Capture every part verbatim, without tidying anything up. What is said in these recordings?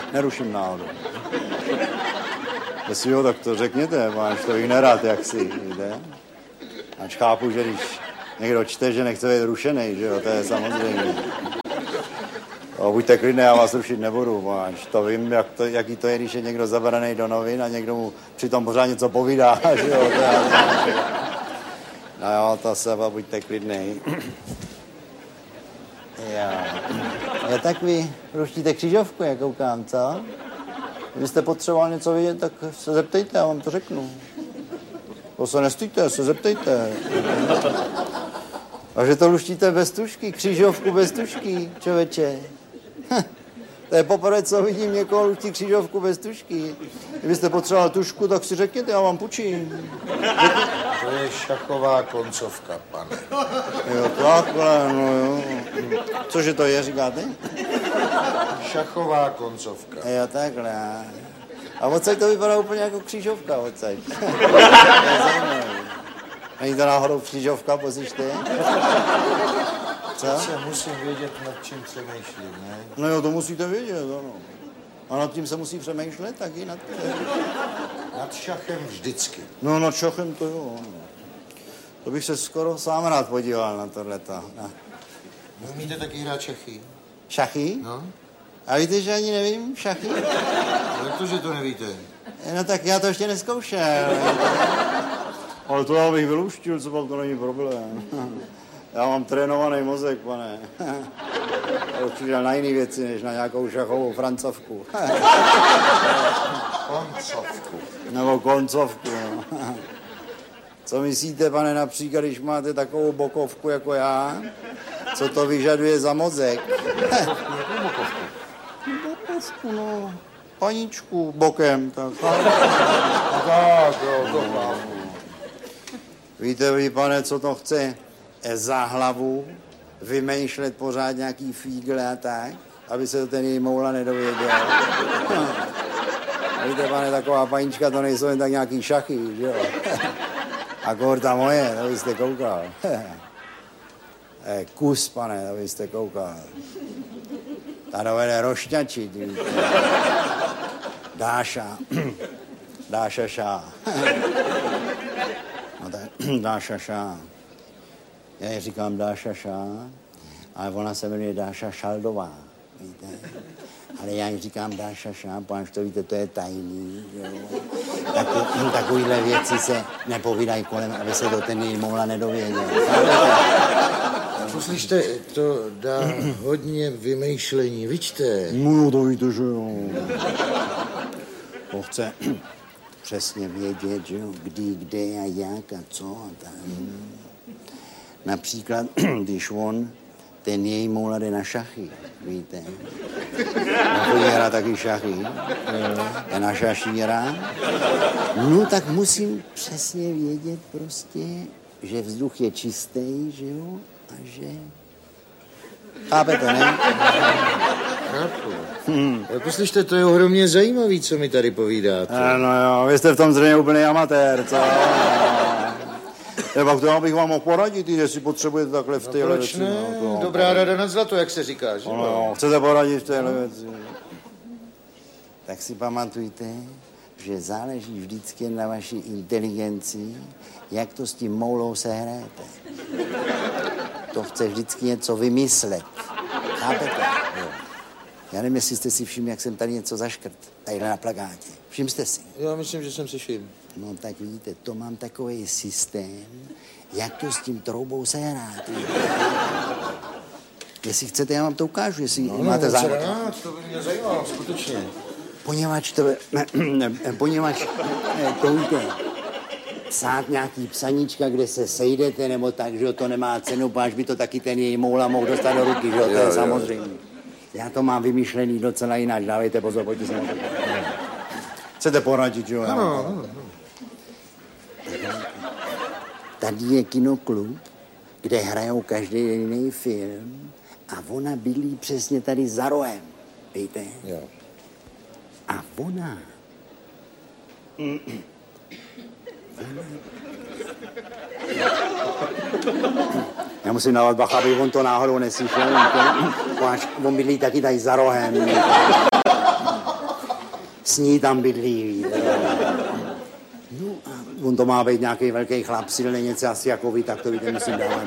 neruším náhodou. Jestli jo, tak to řekněte, máš to bych nerad, jak si jde. Ač chápu, že když někdo čte, že nechce být rušený, že jo, to je samozřejmě. O, buďte klidné, já vás rušit nebudu, máš. To vím, jak to, jaký to je, když je někdo zabraný do novin a někdo mu přitom pořád něco povídá, že jo, to je... No jo, to se, buďte klidnej. Jo. Je tak vy ruštíte křižovku, jak koukám, co? Kdybyste potřeboval něco vidět, tak se zeptejte, já vám to řeknu. To se nestýte, se zeptejte. A že to luštíte bez tušky, křižovku bez tušky, člověče. To je poprvé, co vidím někoho luští křižovku bez tušky. Kdybyste potřeboval tušku, tak si řekněte, já vám půjčím. To je šachová koncovka, pane. Jo, takhle, no jo. Cože to je, říkáte? Šachová koncovka. Jo, takhle. A odsaď to vypadá úplně jako křížovka, odsaď. Není to náhodou křížovka, pozíšte? Co? Se musím vědět, nad čím přemýšlím, ne? No jo, to musíte vědět, ano. A nad tím se musí přemýšlet, taky nad tím. Nad šachem vždycky. No, nad šachem to jo. To bych se skoro sám rád podíval na tohleto. No. Umíte taky hrát šachy? Šachy? No. A víte, že ani nevím šachy? Jak to, že to nevíte? No tak já to ještě neskoušel. Ale to já bych vyluštil, co pak to není problém. Já mám trénovaný mozek, pane. Určitě na jiné věci, než na nějakou šachovou francovku. Koncovku. Nebo koncovku, no. Co myslíte, pane, například, když máte takovou bokovku jako já? Co to vyžaduje za mozek? Jakou bokovku? Bokovku, no. Paničku bokem, tak. Tak, jo, to chápu. Víte vy, pane, co to chce? Za hlavu vymýšlet pořád nějaký fígle a tak, aby se to ten její moula nedověděl. Víte, pane, taková panička, to nejsou jen tak nějaký šachy, že jo? A kohorta moje, to byste koukal. Kus, pane, to byste koukal. Ta dovede rošťačit, víte. Dáša. Dáša šá. No tak, Dáša šá. Já ji říkám Dáša šá, ale ona se jmenuje Dáša Šaldová, víte. Ale já ji říkám Dáša šá, protože to víte, to je tajný, jo. Taky, takovýhle věci se nepovídají kolem, aby se to ten její moula nedověděl. Poslyšte, to dá hodně vymýšlení, vyčte. No, to víte, že jo. To chce přesně vědět, že jo, kdy, kde a jak a co a tak. Například, když on, ten její moula jde na šachy, víte. On chodí hrát taky šachy, je na šašíra. No tak musím přesně vědět prostě, že vzduch je čistý, že jo, a že... Chápete, ne? Chápu. Hmm. Poslyšte, to je ohromně zajímavý, co mi tady povídáte. No jo, vy jste v tom zřejmě úplný amatér, co? Nebo to bych vám mohl poradit, jestli potřebujete takhle v téhle no, věci. Ne? No, to Dobrá rada nad zlato, jak se říká, že? No, no, chcete poradit v téhle věci. Tak si pamatujte, že záleží vždycky na vaší inteligenci, jak to s tím moulou sehrajete. To chce vždycky něco vymyslet. Chápete? Jo. Já nevím, jestli jste si všimli, jak jsem tady něco zaškrt. Tadyhle na plakátě. Všiml jste si? Já myslím, že jsem si všiml. No tak vidíte, to mám takový systém, jak to s tím troubou sehrát. Jestli chcete, já vám to ukážu, jestli no, máte zájem. No, to by mě zajímalo, skutečně. Poněvadž to, poněvadž to víte, psát nějaký psaníčka, kde se sejdete, nebo tak, že to nemá cenu, páč by to taky ten její moula mohl dostat do ruky, že jo, to je samozřejmě. Já to mám vymyšlený docela jinak, dávejte pozor, pojďte se na to. Chcete poradit, jo? Ano, ano, ano. Tady je kinoklub, kde hrajou každý jiný film a ona bydlí přesně tady za rohem, víte? Jo. A ona... ona... Já musím dávat bacha, aby on to náhodou neslyšel, víte? On bydlí taky tady za rohem. s ní tam bydlí, víte. No a on to má být nějaký velký chlap, silný něco asi jako vy, tak to víte, musím dávat.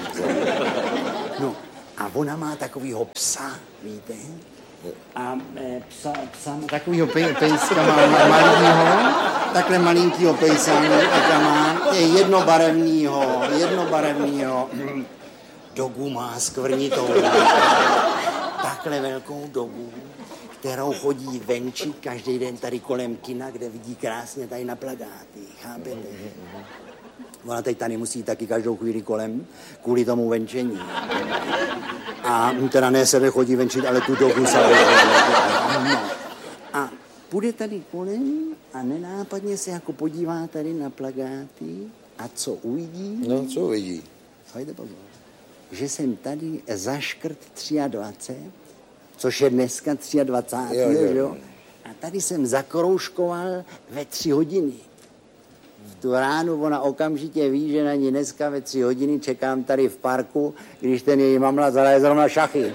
No a ona má takovýho psa, víte. A e, psa, psa, takovýho pej, pejska má malýho, takhle malinkýho pejsáka má, je jednobarevnýho, jednobarevnýho. Dogu má skvrnitou, takhle velkou dogu, kterou chodí venčit každý den tady kolem kina, kde vidí krásně tady na plakáty, chápete? Ona teď tady musí taky každou chvíli kolem, kvůli tomu venčení. A teda ne sebe chodí venčit, ale tu dobu sebe. No. A půjde tady kolem a nenápadně se jako podívá tady na plakáty a co uvidí? No, co uvidí? Hojde pozor. Že jsem tady zaškrt dvacet tři, což je dneska dvacátého třetího, jo, jo. jo? A tady jsem zakroužkoval ve tři hodiny. V tu ránu ona okamžitě ví, že na ní dneska ve tři hodiny čekám tady v parku, když ten její mamla zahraje zrovna šachy.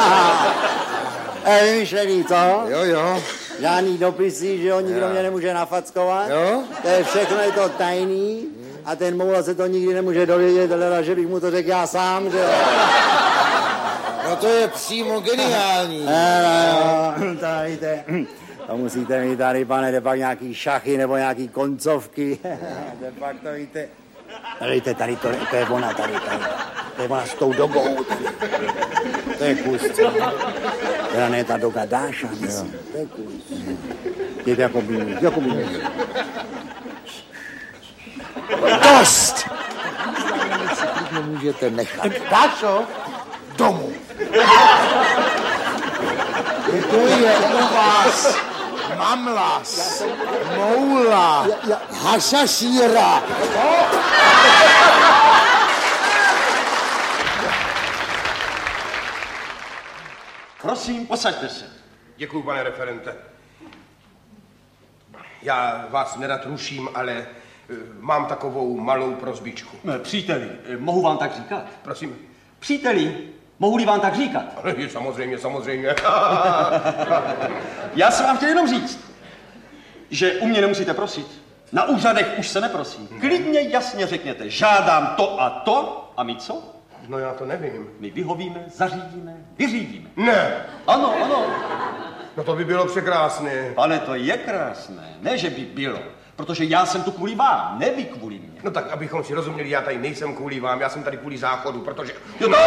E, vymyšlený, co? Jo, jo. Žádný dopisy, že jo, nikdo mě nemůže nafackovat. Jo? To je všechno, je to tajný. A ten moula se to nikdy nemůže dovědět, ale že bych mu to řekl já sám, že jo. No to je přímo geniální. No, no, to víte, to musíte mít tady, pane, jde pak nějaký šachy nebo nějaký koncovky. Jde pak to víte. Víte, tady to, to je ona tady, tady. To je ona s tou dogou. Tady. To je kus. Teda ne ta doga Dáša, myslím. To je kus. Jde jako by, jako by. Dost! Nemůžete nechat. Dášo? Domů. To je u vás mamlas, moula, hašašíra. Prosím, posaďte se. Děkuju, pane referente. Já vás nerad ruším, ale mám takovou malou prosbičku. Příteli, mohu vám tak říkat? Prosím. Příteli, mohu-li vám tak říkat? Samozřejmě, samozřejmě. Já jsem vám chtěl jenom říct, že u mě nemusíte prosit. Na úřadech už se neprosí. Klidně jasně řekněte, žádám to a to, a my co? No já to nevím. My vyhovíme, zařídíme, vyřídíme. Ne. Ano, ano. No to by bylo překrásné. Pane, to je krásné. Ne, že by bylo. Protože já jsem tu kvůli vám, ne vy kvůli mně. No tak, abychom si rozuměli, já tady nejsem kvůli vám, já jsem tady kvůli záchodu, protože... Jo, no!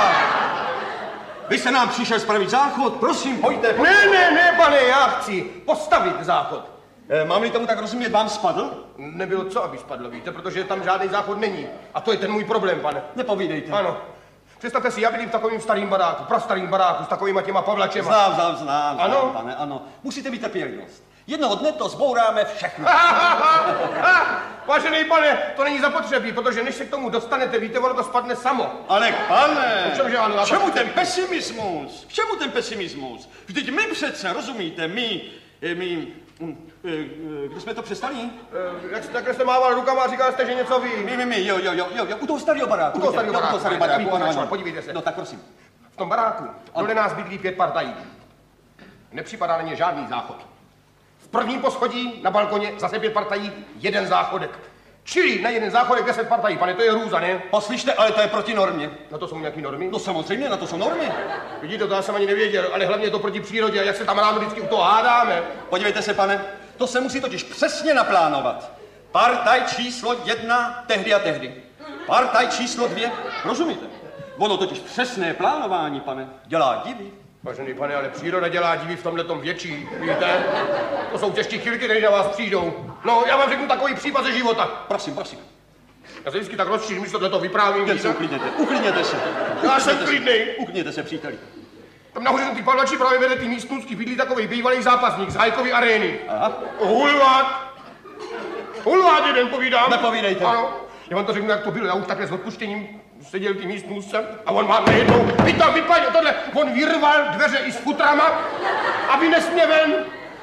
Vy jste nám přišel spravit záchod, prosím, pojďte. Ne, ne, ne, pane, já chci postavit záchod. E, mám-li tomu tak rozumět, vám spadl? Nebylo co, aby spadlo, víte, protože tam žádný záchod není. A to je ten můj problém, pane. Nepovídejte. Ano. Představte si, já bydlím v takovým starým baráku, prastarým baráku, s takovýma těma pavlačema. Znám, znám, znám, ano? znám, pane, ano. Musíte mít trpělivost. Jednoho dne to zbouráme všechno. Vážený pane, to není zapotřebí, protože než se k tomu dostanete, víte, ono to spadne samo. Ale pane, k čemu, ano, k čemu ten pesimismus? K čemu ten pesimismus? Vždyť my přece, rozumíte, my, my, kde jsme to přestali? Jak takhle jste mával rukama a říkal jste, že něco ví. My, my, my, jo, jo, jo, jo, u toho starého baráku. U toho starého baráku, starého baráku, ano, ano. Podívejte se. No tak prosím. V tom baráku dole nás bydlí pět partají. Nepřipadá na ně žádný záchod. V prvním poschodí na balkoně zase pět partají, jeden záchodek. Čili na jeden záchodek deset partají, pane, to je hrůza, ne? Poslyšte, ale to je proti normě. Na to jsou nějaký normy? No samozřejmě, na to jsou normy. Vidíte, to já jsem ani nevěděl, ale hlavně je to proti přírodě a jak se tam ráno vždycky u toho hádáme. Podívejte se, pane, to se musí totiž přesně naplánovat. Partaj číslo jedna tehdy a tehdy. Partaj číslo dvě, rozumíte? Ono totiž přesné plánování, pane, dělá divy. Vážený pane, ale příroda dělá divy v tomhletom větší, víte? To jsou těžké chvilky, než na vás přijdou. No, já vám řeknu takový případ ze života. Prosím, prosím. Já se vždycky tak rozčířím, když tohleto vyprávím. Jen se uklidněte, uklidněte se. Já jsem klidnej. Uklidněte se, příteli. Tam nahoře ty pavlači právě vede ty místnůstky, bydlí takový bývalý zápasník z Hajkovy arény. Aha. Hulvát. Hulvát jeden, povídám. Nepovídejte. Ano. Já vám to řeknu, jak to bylo. Já už takhle s odpuštěním seděl ty místnůstce a on má najednou, vy tam vypadl, tohle, on vyrval dveře i s futrama, aby nesmě ven.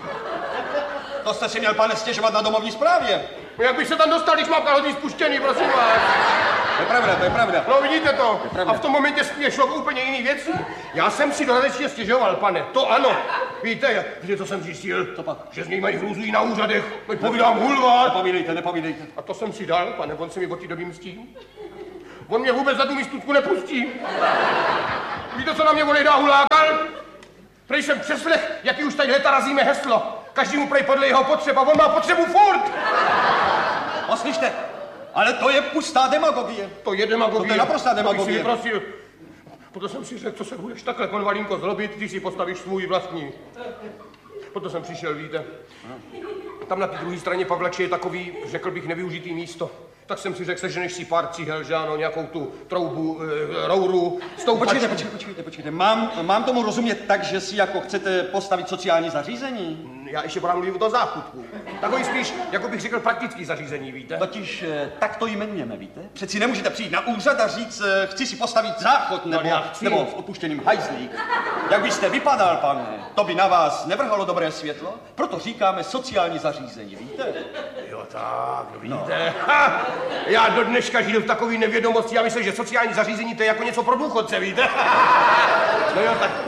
To jste si měl, pane, stěžovat na domovní správě. Jak bych se tam dostal, když mám kalhoty spuštěný, prosím vás. To je pravda, to je pravda. No vidíte to. to A v tom momentě mě šlo úplně jiný věci. Já jsem si dodatečně stěžoval, pane, to ano. Víte, víte, co jsem zjistil? Co pak? Že z něj mají hrůzu i na úřadech. Teď povídám hulvát. Nepovídejte, nepovídejte. A to jsem si dal, pane, on se mi od té doby mstí. On mě vůbec za tu místutku nepustí. Víte, co na mě volej dá hulákal? Prej jsem přeslech, jaký už tady leta razíme heslo. Každý mu prej podle jeho potřeba, on má potřebu furt. Poslyšte, ale to je pustá demagogie. To je demagogie. To je naprostá demagogie. To bych si vyprosil. Proto jsem si řekl, co se budeš takhle, konvalínko, zlobit, když si postavíš svůj vlastní. Proto jsem přišel, víte. Tam na té druhé straně Pavlače je takový, řekl bych, nevyužitý místo. Tak jsem si řekl, seženeš si pár cihel, že ano, nějakou tu troubu, e, rouru, stoupačku. Počkejte, počkejte, počkejte, počkejte. Mám, mám tomu rozumět tak, že si jako chcete postavit sociální zařízení? Já ještě právě mluvím o tom záchutku. Takový spíš, jako bych řekl, praktický zařízení, víte? Totiž tak to jmenujeme, víte? Přeci nemůžete přijít na úřad a říct, chci si postavit záchod nebo, no, nebo v odpuštěným hajzlík. Jak byste vypadal, pane, to by na vás nevrhalo dobré světlo, proto říkáme sociální zařízení, víte? Jo, tak, no víte. No. Ha, já do dneška žiju v takový nevědomosti, já myslím, že sociální zařízení to je jako něco pro důchodce, víte? No jo, tak.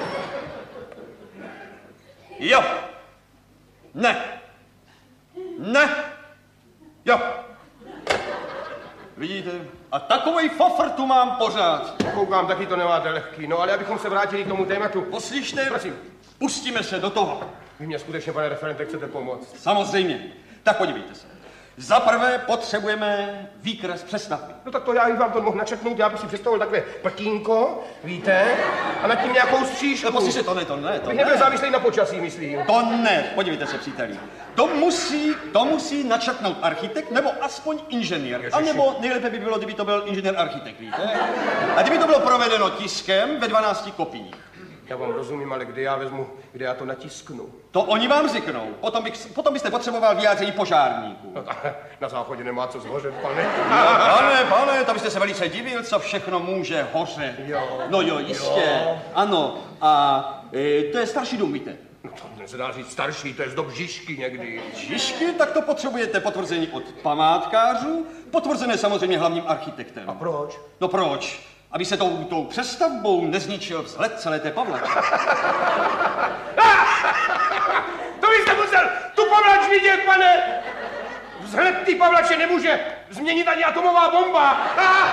Jo. Ne. Ne. Jo. Vidíte? A takovej fofr tu mám pořád. Koukám, taky to nemáte lehký. No, ale abychom se vrátili k tomu tématu. Poslyšte, prosím. Pustíme se do toho. Vy mě skutečně, pane referente, chcete pomoct? Samozřejmě. Tak podívejte se. Za prvé potřebujeme výkres přestavby. No tak to já bych vám to mohl načetnout, já bych si představil takové pltínko, víte, a nad tím nějakou střížku. No poslyšte, to ne, to ne, to bych ne. nebyl závislý na počasí, myslím. To ne, podívejte se, příteli. To musí, to musí načetnout architekt, nebo aspoň inženýr. A nebo nejlépe by bylo, kdyby to byl inženýr architekt, víte? A kdyby to bylo provedeno tiskem ve dvanácti kopiích. Já vám rozumím, ale kde já vezmu, kde já to natisknu? To oni vám řeknou. Potom, bych, potom byste potřeboval vyjádření požárníků. No, na záchodě nemá co zhořet, pane. No, pane, pane, to byste se velice divil, co všechno může hořet. Jo. No jo, jistě. Jo. Ano. A e, to je starší dům, víte? No to se dá říct starší, to je z dob Žižky někdy. Žižky? Tak to potřebujete potvrzení od památkářů, potvrzené samozřejmě hlavním architektem. A proč? No proč? Aby se tou, tou přestavbou nezničil vzhled celé té Pavlače. To byste musel tu Pavlač vidět, pane! Vzhled té Pavlače nemůže změnit ani atomová bomba.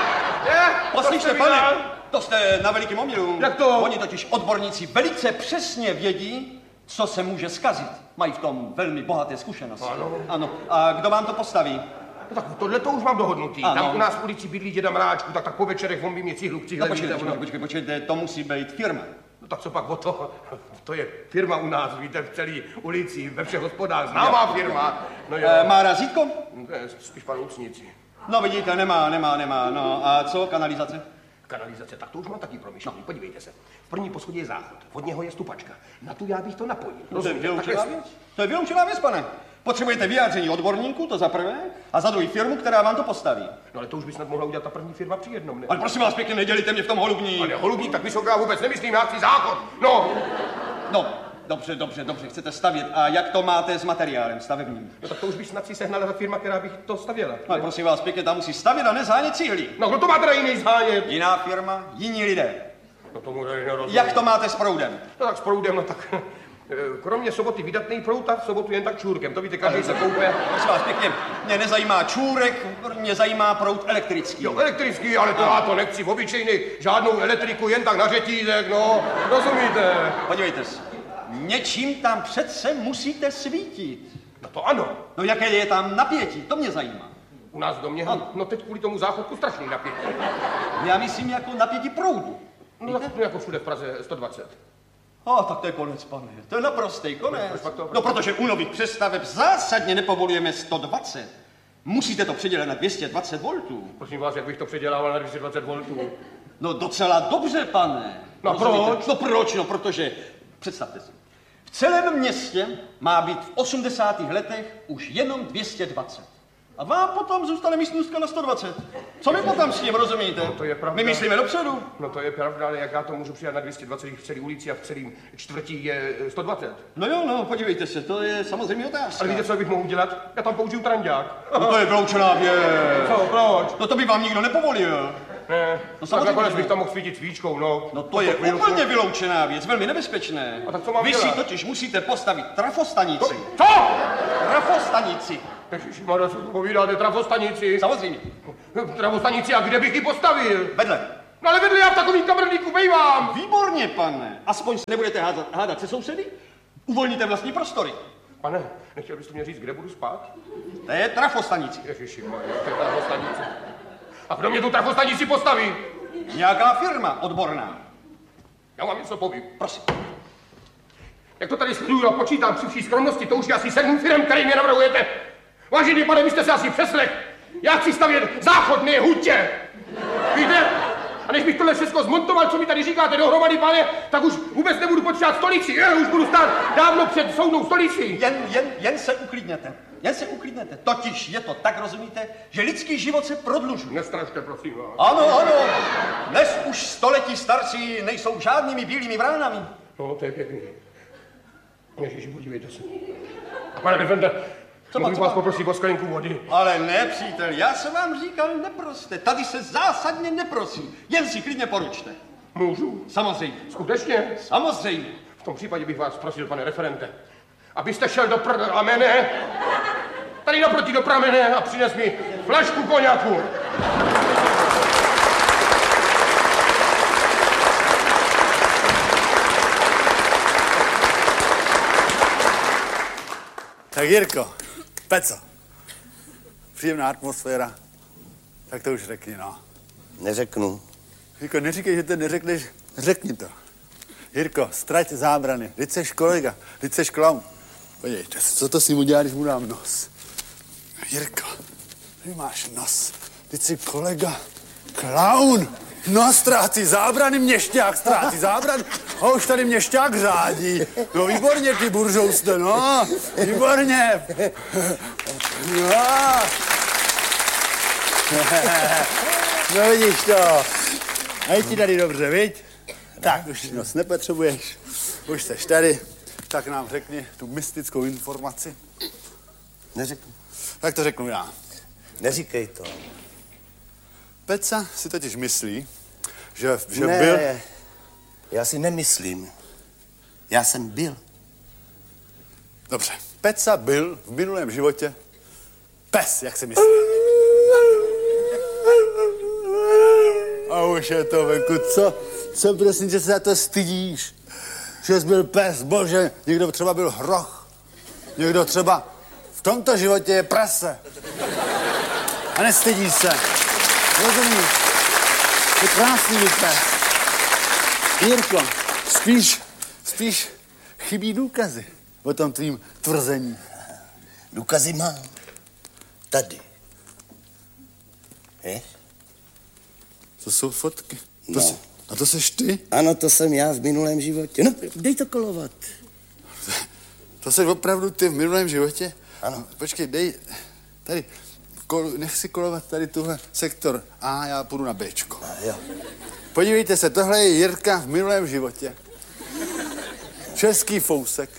Poslyšte, pane, to jste na velikým omylu. Jak to? Oni totiž odborníci velice přesně vědí, co se může zkazit. Mají v tom velmi bohaté zkušenosti. Ano. Ano. A kdo vám to postaví? No tak tohle to už mám dohodnutý. Ano. Tam u nás v ulici bydlí děda Mráčku, tak tak po večerech on by mě cihlu k No cihle. počkejte, počkejte, počkejte, počkejte, to musí být firma. No tak co pak o to? To je firma u nás, víte, v celé ulici, ve všech hospodách, známá firma. No jo. E, má razítko? To je spíš pan Lucnici. No vidíte, nemá, nemá, nemá. No a co, kanalizace? Kanalizace, tak to už mám taky promyšlený. No. Podívejte se. V první poschodě je záchod, od něho je stupačka. Na tu já bych to napojil. No, to je vyloučená věc. To je vyloučená věc, pane. Potřebujete vyjádření odborníků, to za prvé, a za druhý firmu, která vám to postaví. No ale to už by snad mohla udělat ta první firma při jednom, ne? Ale prosím vás pěkně, nedělíte mě v tom holubní. Ale holubník, tak vysoká vůbec nemyslím, já chci záchod. No. No, dobře, dobře, dobře, chcete stavět. A jak to máte s materiálem stavebním? No tak to už by snad si sehnala ta firma, která by to stavěla. No, ale prosím vás pěkně, tam musí stavět a nezánět cihly. No kdo to má teda jiný zánět? Jiná firma, jiní lidé. No tomu nerozumím. Jak to máte s proudem? No tak s proudem, no tak... Kromě soboty vydatný proud a v sobotu jen tak čůrkem. To víte, každý se koupe. Prosím vás pěkně, mě nezajímá čůrek, mě zajímá proud elektrický. Jo, elektrický, ale to já to nechci v obyčejný, žádnou elektriku jen tak na řetízek, no, rozumíte? Podívejte se, něčím tam přece musíte svítit. No to ano. No jaké je tam napětí, to mě zajímá. U nás v domě, ano. No teď kvůli tomu záchodku strašný napětí. Já myslím jako napětí proudu. No tak jako všude v Praze sto dvacet. A tak to je konec, pane. To je naprostý konec. No, protože u nových přestaveb zásadně nepovolujeme sto dvacet. Musíte to předělat na dvě stě dvacet voltů. Prosím vás, jak bych to předělával na dvě stě dvacet voltů? No docela dobře, pane. No proč? No proč? No protože, představte si, v celém městě má být v osmdesátých letech už jenom dvě stě dvacet. A vám potom zůstane místnostka na sto dvacet. Co my potom s tím, rozumíte? No to je pravda. My myslíme dopředu. No to je pravda, ale jak já to můžu přidat na dvě stě dvacet v celé ulici a v celém čtvrtí je sto dvacet? No jo, no, podívejte se, to je samozřejmě otázka. Ale víte, co bych mohl udělat? Já tam použiju trandák. No to je vyloučená věc. Co, proč? No to by vám nikdo nepovolil. Ne, No tak nakonec bych tam mohl svítit svíčkou, no. No to je úplně vyloučená věc, velmi nebezpečné. A tak co mám Vy dělat? si totiž musíte postavit trafostanici. Co? Trafostanici. Ježišmarja, co tu povídáte, trafostanici? Samozřejmě. Trafostanici, a kde bych ji postavil? Vedle. No ale vedle já v takovým kabrníku bejvám. Výborně, pane. Aspoň se nebudete hádat, hádat se sousedy? Uvolníte vlastní prostory. Pane, nechtěl byste mě říct, kde budu spát? To je trafostanici. Ježišmarja, to je trafostanice. A kdo mě tu trafostanici postaví? Nějaká firma odborná. Já vám něco povím. Prosím. Jak to tady sleduju a počítám při vší skromnosti, to už je asi sedm firm, který mě navrhujete. Vážený pane, vy jste se asi přeslech. Já chci stavět záchodné hutě. Víte? A než bych tohle všechno zmontoval, co mi tady říkáte dohromady, pane, tak už vůbec nebudu potřebovat stolici. Já už budu stát dávno před soudnou stolicí. Jen, jen, jen se uklidněte. Jen se uklidněte. Totiž je to tak, rozumíte, že lidský život se prodlužuje. Nestrašte, prosím vás. Ano, ano. Dnes už století starší nejsou žádnými bílými vránami. No, to je pěkný. Ježiši, podívejte se. A pane Defende, mohu vás poprosit o sklenku vody? Ale ne, přítel, já jsem vám říkal, neproste. Tady se zásadně neprosí. Jen si klidně poručte. Můžu? Samozřejmě. Skutečně? Samozřejmě. V tom případě bych vás prosil, pane referente, abyste šel do pramene, tady naproti do pramene a přines mi flašku koněku. Tak Jirko, Peco, příjemná atmosféra, tak to už řekni, no. Neřeknu. Jirko, neříkej, že to neřekneš, řekni to. Jirko, ztrať zábrany, teď seš kolega, teď seš klaun. Podívejte, co to s ním udělá, když mu dám nos? Jirko, ty máš nos, teď jsi kolega, klaun. No, ztrácí zábrany, měšťák ztrácí zábrany. A už tady měšťák řádí. No, výborně, ty buržouste, no. Výborně. No. No, vidíš to. A je ti tady dobře, viď? Tak, už nos nepotřebuješ. Už seš tady. Tak nám řekni tu mystickou informaci. Neřeknu. Tak to řeknu já. Neříkej to. Peca si totiž myslí, že, že ne, byl... já si nemyslím. Já jsem byl. Dobře. Peca byl v minulém životě pes, jak si myslí. A už je to venku. Co? Co prosím, že se za to stydíš? Že jsi byl pes, bože. Někdo třeba byl hroch. Někdo třeba v tomto životě je prase. A nestydíš se. Rozumíš? Je krásný být pes. Jirko, spíš, spíš chybí důkazy o tom tvým tvrzení. Důkazy mám. Tady. Je? To jsou fotky. No. To jsi, a to seš ty? Ano, to jsem já v minulém životě. No, dej to kolovat. To jsi opravdu ty v minulém životě? Ano. Počkej, dej, tady, kol, nech si kolovat tady tuhle sektor A, já půjdu na Bčko. A jo. Podívejte se, tohle je Jirka v minulém životě. Český fousek.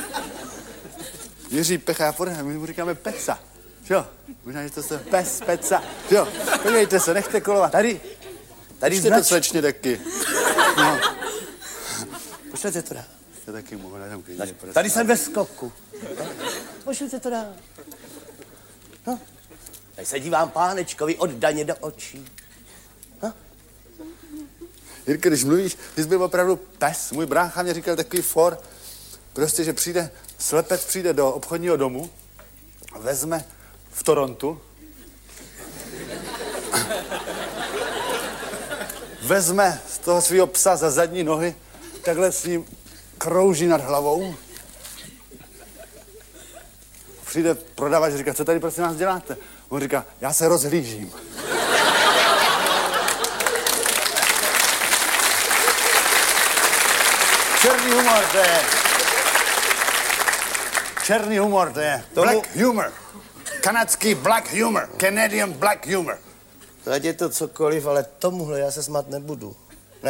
Jiří Pecha, my mu říkáme Peca. Jo, možná, že to se pes, Peca. Jo, podívejte se, nechte kolovat. Tady, tady Čte znač. to slečně taky. No. Pošlete to dál. To taky mohu dát. Tady, tady jsem ve skoku. Pošlete to dál. No. Tady se dívám pánečkovi oddaně do očí. No. Jirka, když mluvíš, ty jsi byl opravdu pes. Můj brácha mě říkal takový for, prostě, že přijde, slepec přijde do obchodního domu, vezme v Torontu, vezme z toho svého psa za zadní nohy, takhle s ním krouží nad hlavou. Přijde prodavač a říká, co tady prostě nás děláte? On říká, já se rozhlížím. Černý humor, to je. Černý humor, to je. Tomu... Black humor. Kanadský black humor. Canadian black humor. Ať je to cokoliv, ale tomuhle já se smát nebudu. Ne.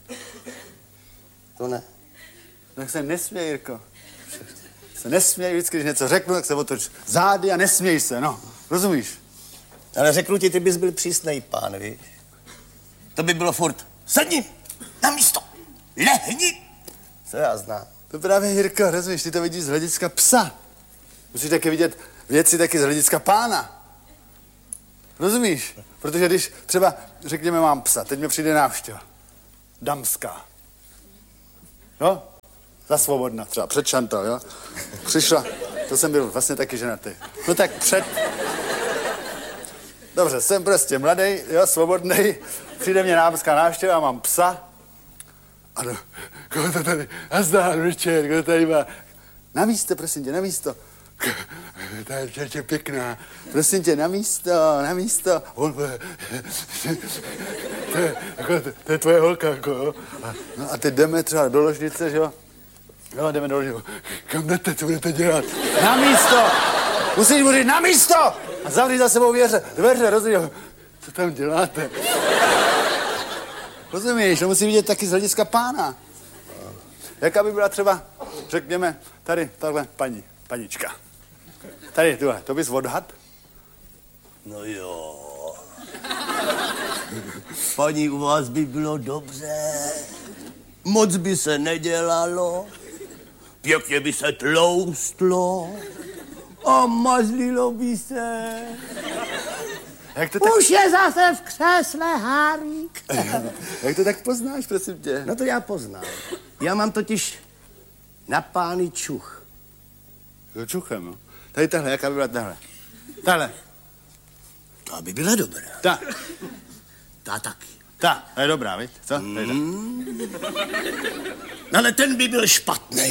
To ne. Tak se nesměj, Jirko. Se nesměj, vždycky, když něco řeknu, tak se otoč zády a nesměj se, no. Rozumíš? Ale řeknu ti, ty bys byl přísnej pán, víš? To by bylo furt. Sedni na místo. Lehni. Co já znám. To právě, Jirko, rozumíš, ty to vidíš z hlediska psa. Musíš taky vidět věci taky z hlediska pána. Rozumíš? Protože když třeba, řekněme, mám psa, teď mi přijde návštěva. Damská. No? Za svobodna třeba, před Šantal, jo? Přišla, to jsem byl vlastně taky ženatý. No tak před... Dobře, jsem prostě mladý, jo, svobodný. Přijde mě dámská návštěva, mám psa. Ano, koho to tady? Nazdar, večer, koho tady má? Na místo, prosím tě, na místo. Ta je čerče pěkná. Prosím tě, na místo, na místo. On, to, je, jako, to, to je tvoje holka, jako, jo. A, no a teď jdeme třeba do ložnice, že jo? Jo, jdeme do ložnice. Kam jdete, co budete dělat? Na místo! Musíš mu říct, na místo! A zavřít za sebou dveře, dveře, rozumíš? Co tam děláte? Rozumíš, to musí vidět taky z hlediska pána. Jaká by byla třeba, řekněme, tady, takhle, paní, panička. Tady, tuhle, to bys odhad? No jo. Paní, u vás by bylo dobře. Moc by se nedělalo. Pěkně by se tloustlo. A mazlilo by se. Jak to tak... Už je zase v křesle Hárík. Jak to tak poznáš, prosím tě? No to já poznám. Já mám totiž na pány čuch. To čuchem, no. Tady tahle, jaká by byla tahle? Tahle. To by byla dobrá. Ta. Ta taky. Ta, ta je dobrá, viď? Co? Mm. Ale ten by byl špatný.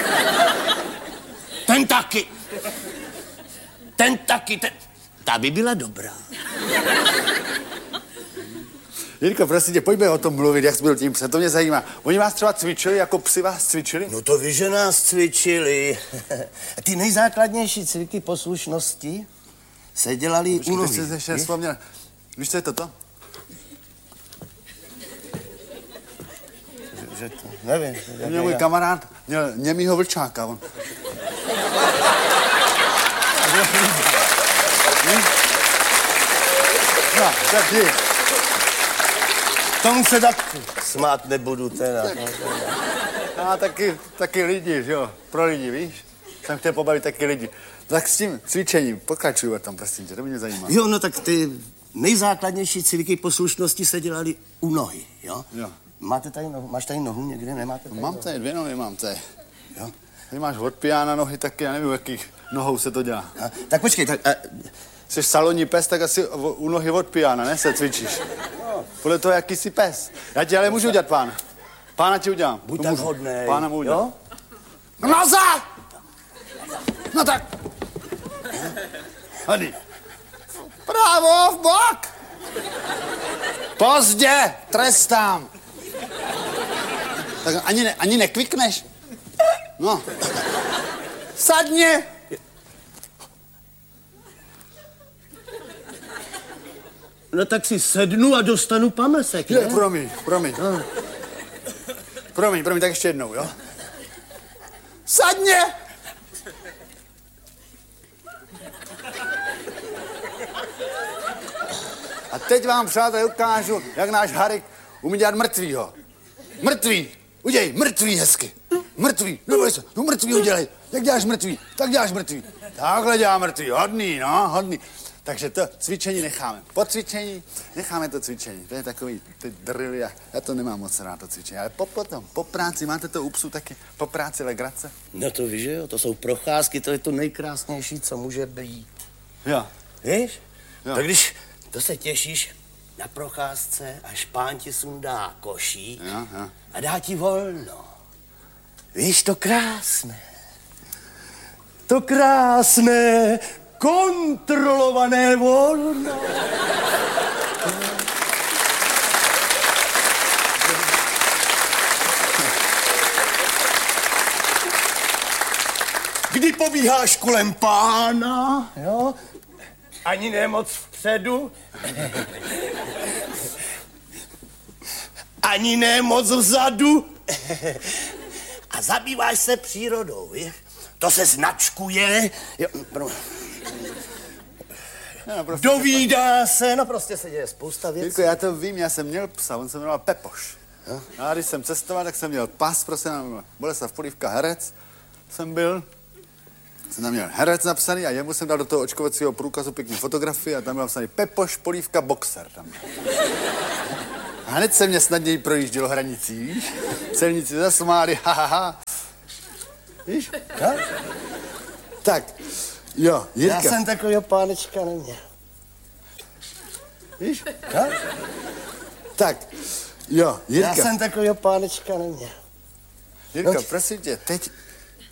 Ten taky. Ten taky, ten... Ta by byla dobrá. Jirko, prosím tě, pojďme o tom mluvit, jak jsi byl tím psem, to mě zajímá. Oni vás třeba cvičili, jako psi vás cvičili? No to víš, že nás cvičili. Ty nejzákladnější cviky poslušnosti se dělali u nohy. Ty jsi ještě vzpomněl. Víš, co je toto? Že, že to, nevím. Měl můj kamarád, měl němýho vlčáka. On. No, tak je. Tomu se tak smát nebudu teda. A taky, taky lidi, že jo, pro lidi, víš? Jsem chtěl pobavit taky lidi. Tak s tím cvičením, pokračuj o tom, prosím tě, to mě zajímá. Jo, no tak ty nejzákladnější cviky poslušnosti se dělali u nohy, jo? Jo. Máte tady nohu, máš tady nohu někde, nemáte tady Mám nohu? tady dvě nohy, mám tady. Jo? Ty máš od pijána nohy, tak já nevím, jakých nohou se to dělá. A, tak počkej, tak... A... Jsi salonní pes, tak asi u nohy od pijána, ne, se cvičíš. Podle toho, jaký jsi pes. Já ti ale můžu udělat pána. Pána ti udělám. Buď tak hodnej. Pána mu udělám. Jo? Nazad! No tak. Hady. Právo v bok. Pozdě, trestám. Tak ani, ne, ani nekvikneš. No. Sadně. No tak si sednu a dostanu pamlsek, ne? Je, promiň, promiň. No. Promiň, promiň, tak ještě jednou, jo? Sadně! A teď vám, přátelé, ukážu, jak náš Harik umí dělat mrtvýho. Mrtvý! Udělej, mrtvý hezky. Mrtvý, no, no mrtvý udělej. Jak děláš mrtvý? Tak děláš mrtvý. Takhle dělá mrtvý, hodný, no, hodný. Takže to cvičení necháme. Po cvičení necháme to cvičení. To je takový, ty drily, já, já to nemám moc rád, to cvičení. Ale po, potom, po práci, máte to u psů taky, po práci legrace? No to víš, že jo, to jsou procházky, to je to nejkrásnější, co může být. Jo. Víš? Jo. Tak když to se těšíš na procházce, až pán ti sundá košík Jo, jo. a dá ti volno. Víš, to krásné. To krásné, kontrolované volno. Kdy pobíháš kolem pána, jo? Ani ne moc vpředu, ani ne moc vzadu. A zabýváš se přírodou, víš? To se značkuje. Jo, No, prostě Dovídá se, no prostě se děje spousta věcí. Jirko, já to vím, já jsem měl psa, on se jmenoval Pepoš. Jo? A když jsem cestoval, tak jsem měl pas, prostě na Boleslav Polívka herec jsem byl. Jsem tam měl herec napsaný a jemu jsem dal do toho očkovacího průkazu pěkně fotografii a tam byl napsaný Pepoš Polívka boxer. Tam. A hned se mě snadněji projíždělo hranicí, víš? Celníci zasmáli, ha, ha, ha. Víš? Ja? Tak, jo, Jirka. Já jsem takovýho pánečka neměl. Víš? Ja? Tak, jo, Jirka. Já jsem takovýho pánečka neměl. Jirka, prosím tě, teď